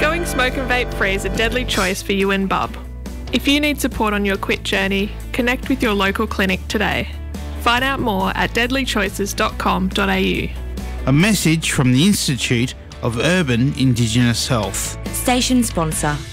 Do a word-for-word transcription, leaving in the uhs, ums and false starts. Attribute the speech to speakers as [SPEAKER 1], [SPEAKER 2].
[SPEAKER 1] Going smoke and vape free is a deadly choice for you and Bub. If you need support on your quit journey, connect with your local clinic today. Find out more at deadly choices dot com dot a u.
[SPEAKER 2] A message from the Institute of Urban Indigenous Health.
[SPEAKER 3] Station sponsor.